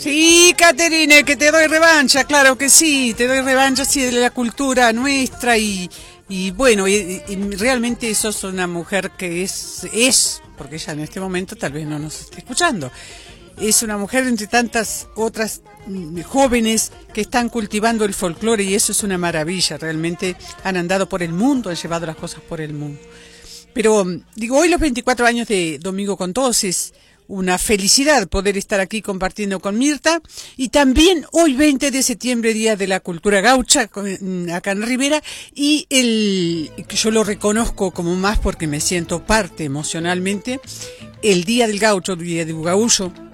Sí, Caterine, que te doy revancha, claro que sí, te doy revancha, sí, de la cultura nuestra y bueno, y realmente sos una mujer que es, porque ella en este momento tal vez no nos esté escuchando, es una mujer entre tantas otras jóvenes que están cultivando el folclore y eso es una maravilla, realmente han andado por el mundo, han llevado las cosas por el mundo. Pero digo, hoy los 24 años de Domingo con Todos es una felicidad poder estar aquí compartiendo con Mirta y también hoy 20 de septiembre, Día de la Cultura Gaucha acá en Rivera y que yo lo reconozco como más porque me siento parte emocionalmente, el Día del Gaucho, Día del Gaullo,